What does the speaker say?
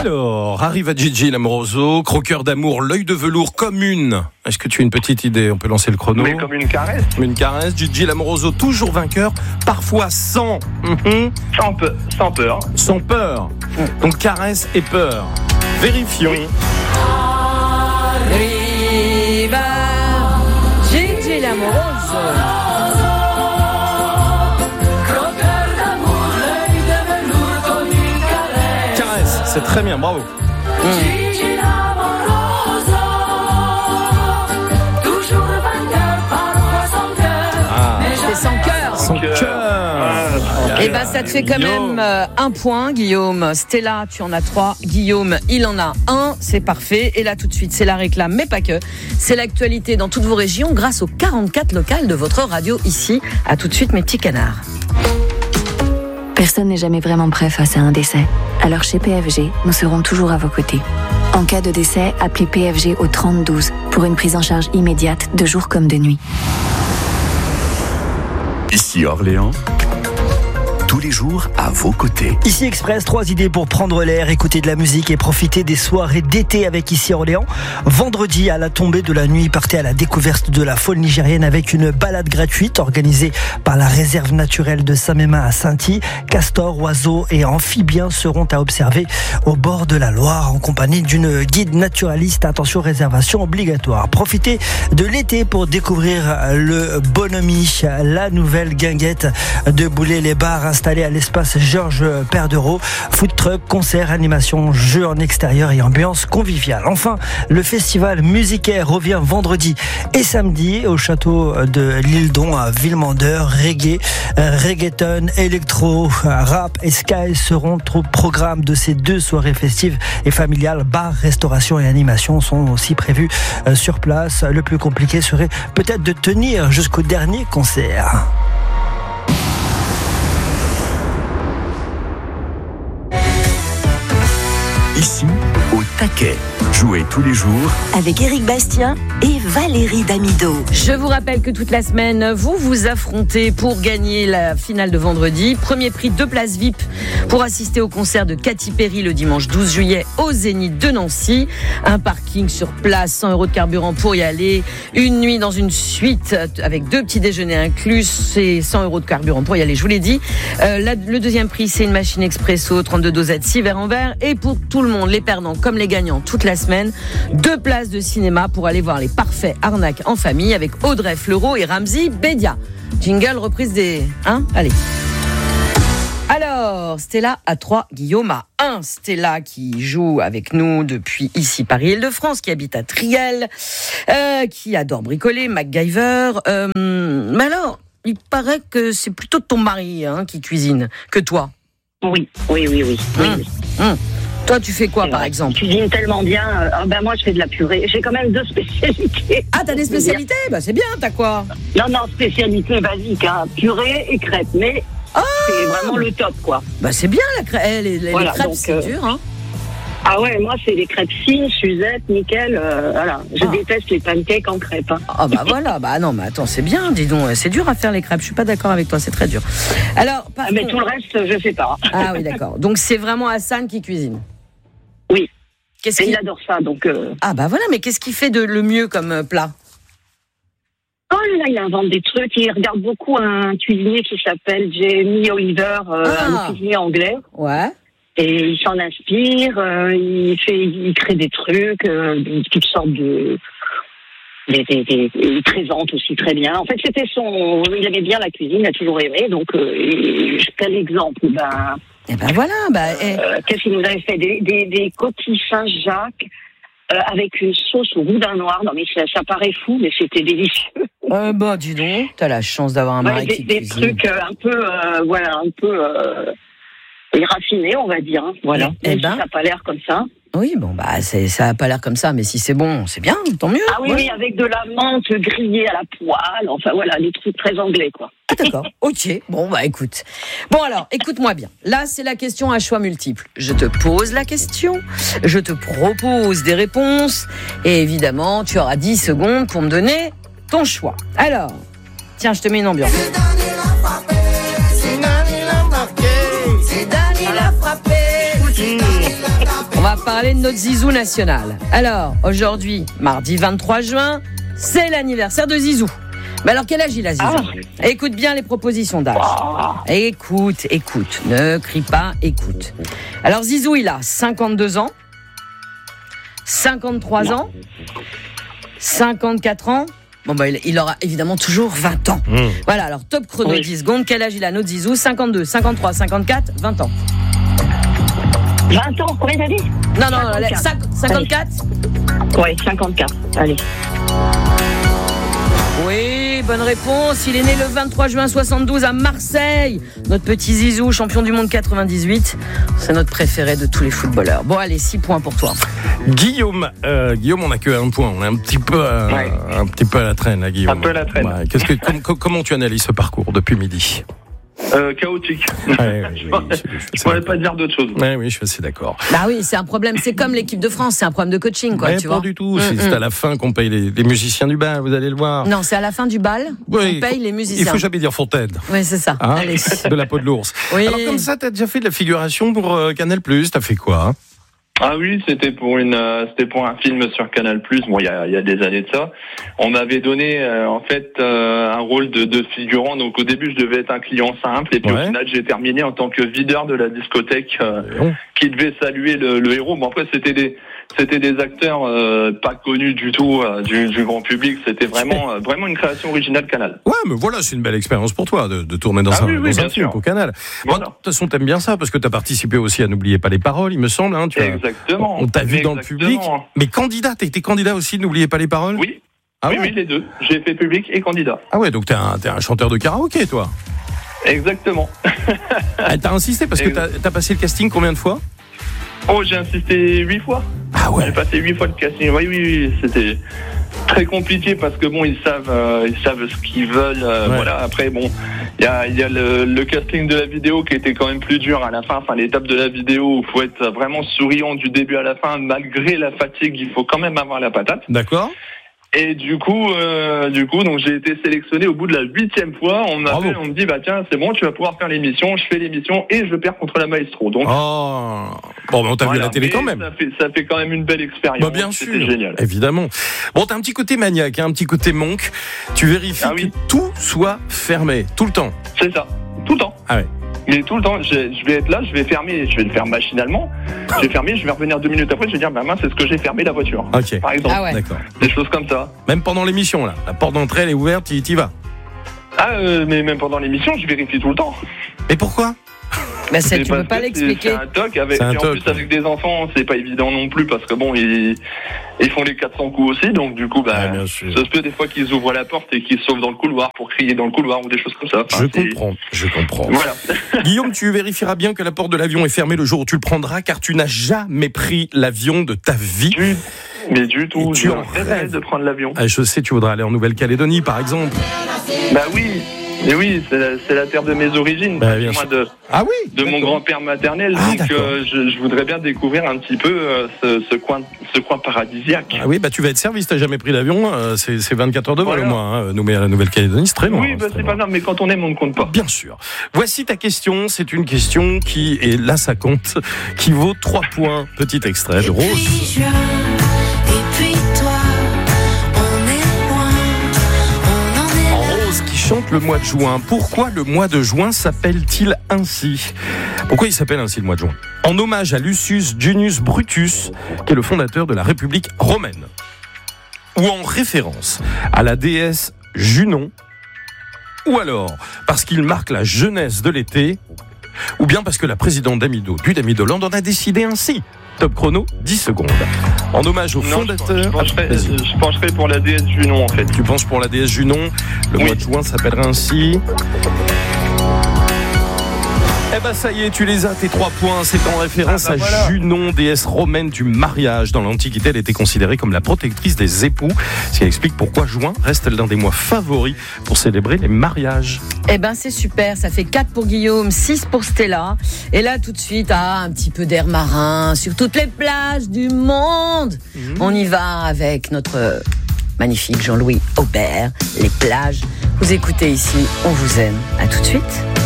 Alors, arrive à Gigi Lamoroso, croqueur d'amour, l'œil de velours, commune. Est-ce que tu as une petite idée? On peut lancer le chrono. Mais comme une caresse. Une caresse, Gigi Lamoroso, toujours vainqueur, parfois sans peur. Sans peur. Donc caresse et peur. Vérifions. Arriva Gigi Lamoroso. Caresse, c'est très bien, bravo. C'est sans cœur. Son cœur. Eh ben, ça te fait quand même un point, Guillaume. Stella, tu en as 3. Guillaume, il en a 1. C'est parfait. Et là, tout de suite, c'est la réclame, mais pas que. C'est l'actualité dans toutes vos régions grâce aux 44 locales de votre radio ici. À tout de suite, mes petits canards. Personne n'est jamais vraiment prêt face à un décès. Alors chez PFG, nous serons toujours à vos côtés. En cas de décès, appelez PFG au 3012 pour une prise en charge immédiate de jour comme de nuit. Ici Orléans, tous les jours à vos côtés. Ici Express, 3 idées pour prendre l'air, écouter de la musique et profiter des soirées d'été avec Ici Orléans. Vendredi, à la tombée de la nuit, partez à la découverte de la faune nigérienne avec une balade gratuite organisée par la réserve naturelle de Saint-Mémin à Sainty. Castors, oiseaux et amphibiens seront à observer au bord de la Loire en compagnie d'une guide naturaliste. Attention, réservation obligatoire. Profitez de l'été pour découvrir le Bonhomie, la nouvelle guinguette de Boulay-les-Barres installé à l'espace Georges Perdereau. Food truck, concert, animation, jeux en extérieur et ambiance conviviale. Enfin, le festival Musicaire revient vendredi et samedi au château de l'Île-d'On à Villemandeur. Reggae, reggaeton, électro, rap et sky seront au programme de ces 2 soirées festives et familiales. Bars, restauration et animation sont aussi prévus sur place. Le plus compliqué serait peut-être de tenir jusqu'au dernier concert. Ici, au taquet. Jouez tous les jours avec Éric Bastien et Valérie Damido. Je vous rappelle que toute la semaine, vous vous affrontez pour gagner la finale de vendredi. Premier prix, 2 places VIP pour assister au concert de Katy Perry le dimanche 12 juillet au Zénith de Nancy. Un parking sur place, 100 € de carburant pour y aller. Une nuit dans une suite avec 2 petits déjeuners inclus, c'est 100 € de carburant pour y aller, je vous l'ai dit. Le deuxième prix, c'est une machine expresso, 32 dosettes, 6 verres en verre. Et pour tout le monde, les perdants comme les gagnants, toute la semaine, 2 places de cinéma pour aller voir les parfaits arnaques en famille avec Audrey Fleurot et Ramzy Bedia. Jingle, reprise des... Allez. Alors, Stella à 3, Guillaume à 1. Stella qui joue avec nous depuis ici Paris-Île-de-France, qui habite à Triel, qui adore bricoler, MacGyver. Mais alors, il paraît que c'est plutôt ton mari qui cuisine que toi. Oui. Toi, tu fais quoi, par exemple? Je cuisine tellement bien. Moi, je fais de la purée. J'ai quand même 2 spécialités. Ah, t'as des spécialités? Bah, c'est bien, t'as quoi? Non, spécialité basique, purée et crêpes. Mais c'est vraiment le top, quoi. Bah, c'est bien, la crêpe. Les crêpes, donc, c'est dur, Ah ouais, moi, c'est les crêpes fines, Suzette, nickel. Voilà. Je déteste les pancakes en crêpes. Ah, bah voilà. Bah non, mais attends, c'est bien, dis donc. C'est dur à faire les crêpes. Je suis pas d'accord avec toi, c'est très dur. Alors, mais tout le reste, je sais pas. Ah oui, d'accord. Donc, c'est vraiment Hassan qui cuisine? Oui. Il adore ça, donc... Ah bah voilà, mais qu'est-ce qu'il fait de le mieux comme plat? Oh là, il invente des trucs. Il regarde beaucoup un cuisinier qui s'appelle Jamie Oliver, un cuisinier anglais. Ouais. Et il s'en inspire, il crée des trucs, toutes sortes de... Il présente aussi très bien. En fait, il aimait bien la cuisine, il a toujours aimé. Donc, quel exemple? Voilà. Qu'est-ce qu'il nous avait fait? Des coquilles Saint-Jacques avec une sauce au boudin noir. Non, mais ça paraît fou, mais c'était délicieux. Dis donc, t'as la chance d'avoir un mari qui cuisine. Des trucs un peu raffinés, on va dire. Voilà. Si ça n'a pas l'air comme ça. Oui, ça n'a pas l'air comme ça, mais si c'est bon, c'est bien, tant mieux. Ah oui, avec de la menthe grillée à la poêle, enfin voilà, des trucs très anglais, quoi. Ah d'accord, ok, écoute. Bon alors, écoute-moi bien, là c'est la question à choix multiples. Je te pose la question, je te propose des réponses, et évidemment, tu auras 10 secondes pour me donner ton choix. Alors, tiens, je te mets une ambiance. On va parler de notre Zizou national. Alors, aujourd'hui, mardi 23 juin, c'est l'anniversaire de Zizou. Mais alors, quel âge il a, Zizou ? Écoute bien les propositions d'âge. Écoute. Ne crie pas, écoute. Alors, Zizou, il a 52 ans, 53 ans, 54 ans. Bon, bah, il aura évidemment toujours 20 ans. Voilà, alors, top chrono, 10 secondes. Quel âge il a, notre Zizou ? 52, 53, 54, 20 ans. 20 ans, combien t'as dit ? Non, 54 ? Oui, 54, allez. Oui, bonne réponse. Il est né le 23 juin 72 à Marseille. Notre petit Zizou, champion du monde 98. C'est notre préféré de tous les footballeurs. Bon, allez, 6 points pour toi. Guillaume, on n'a que 1 point. On est un petit peu à la traîne, là, Guillaume. Un peu à la traîne. Ouais. Comment tu analyses ce parcours depuis midi ? Chaotique. Je pourrais pas dire d'autre chose. Oui, je suis assez d'accord. Bah oui, c'est un problème. C'est comme l'équipe de France, c'est un problème de coaching, quoi. Tu vois. Pas du tout. C'est à la fin qu'on paye les musiciens du bal. Vous allez le voir. Non, c'est à la fin du bal qu'on paye les musiciens. Il faut jamais dire Fontaine. Oui, c'est ça. Hein, allez. De la peau de l'ours. Oui. Alors comme ça, t'as déjà fait de la figuration pour Canal+. T'as fait quoi ? Ah oui, c'était pour un film sur Canal+. Bon, il y a des années de ça. On m'avait donné un rôle de figurant. Donc au début, je devais être un client simple, et puis au final, j'ai terminé en tant que videur de la discothèque qui devait saluer le héros. Bon, après, c'était des acteurs pas connus du tout du grand public. C'était vraiment une création originale Canal. Ouais, mais voilà, c'est une belle expérience pour toi de tourner dans un film au Canal. Voilà. De toute façon, t'aimes bien ça parce que t'as participé aussi à N'oubliez pas les paroles, il me semble. Hein, Exactement. On t'a vu dans le public. Mais candidat, t'as été candidat aussi, N'oubliez pas les paroles ? Oui. Oui, les deux. J'ai fait public et candidat. Ah ouais, donc t'es un chanteur de karaoké, toi. Exactement. T'as insisté parce que t'as passé le casting combien de fois ? Oh, j'ai insisté 8 fois. Ah ouais. J'ai passé 8 fois le casting. Oui, c'était très compliqué parce que bon, ils savent ce qu'ils veulent. Voilà. Après, bon, il y a le casting de la vidéo qui était quand même plus dur à la fin. Enfin, l'étape de la vidéo où il faut être vraiment souriant du début à la fin, malgré la fatigue, il faut quand même avoir la patate. D'accord. Et du coup, donc j'ai été sélectionné au bout de la 8e fois. On me dit, bah tiens, c'est bon, tu vas pouvoir faire l'émission. Je fais l'émission et je perds contre la Maestro. Donc, on t'a vu à la télé quand même. Ça fait quand même une belle expérience. Bah bien sûr, c'était génial. Évidemment. Bon, t'as un petit côté maniaque, un petit côté monk. Tu vérifies que tout soit fermé, tout le temps. C'est ça, tout le temps. Ah ouais. Mais tout le temps, je vais être là, je vais fermer, je vais le faire machinalement. Je vais fermer, je vais revenir 2 minutes après, je vais dire, mince, c'est ce que j'ai fermé la voiture. Ok. Par exemple. Ah ouais. D'accord. Des choses comme ça. Même pendant l'émission, là. La porte d'entrée, elle est ouverte, tu y vas. Mais même pendant l'émission, je vérifie tout le temps. Et pourquoi ? Bah tu peux pas l'expliquer. C'est un toc avec avec des enfants, c'est pas évident non plus parce que bon, ils font les 400 coups aussi, donc du coup, ça se peut des fois qu'ils ouvrent la porte et qu'ils se sauvent dans le couloir pour crier dans le couloir ou des choses comme ça. Enfin, je comprends. Voilà. Guillaume, tu vérifieras bien que la porte de l'avion est fermée le jour où tu le prendras, car tu n'as jamais pris l'avion de ta vie. Mais du tout, tu en rêves de prendre l'avion. Je sais, tu voudrais aller en Nouvelle-Calédonie, par exemple. Bah oui. Et oui, c'est la terre de mes origines, de mon grand-père maternel, donc je voudrais bien découvrir un petit peu ce coin paradisiaque. Ah oui, tu vas être servi si t'as jamais pris l'avion, c'est 24 heures de vol au moins, la Nouvelle-Calédonie, c'est très loin. Oui, c'est pas grave, mais quand on aime, on ne compte pas. Bien sûr. Voici ta question, c'est une question qui, et là ça compte, qui vaut 3 points. Petit extrait de Rose. Chante le mois de juin. Pourquoi le mois de juin s'appelle-t-il ainsi ? Pourquoi il s'appelle ainsi le mois de juin ? En hommage à Lucius Junius Brutus, qui est le fondateur de la République romaine. Ou en référence à la déesse Junon. Ou alors parce qu'il marque la jeunesse de l'été. Ou bien parce que la présidente du Damidoland en a décidé ainsi. Top chrono, 10 secondes. En hommage au fondateur... Je pencherais pour la déesse Junon, en fait. Tu penches pour la déesse Junon. Le mois de juin s'appellera ainsi... ça y est, tu les as, tes 3 points. C'est en référence à Junon, déesse romaine du mariage. Dans l'Antiquité, elle était considérée comme la protectrice des époux. Ce qui explique pourquoi juin reste l'un des mois favoris pour célébrer les mariages. C'est super, ça fait 4 pour Guillaume, 6 pour Stella. Et là, tout de suite, un petit peu d'air marin sur toutes les plages du monde. On y va avec notre magnifique Jean-Louis Aubert, les plages. Vous écoutez ici, on vous aime. À tout de suite.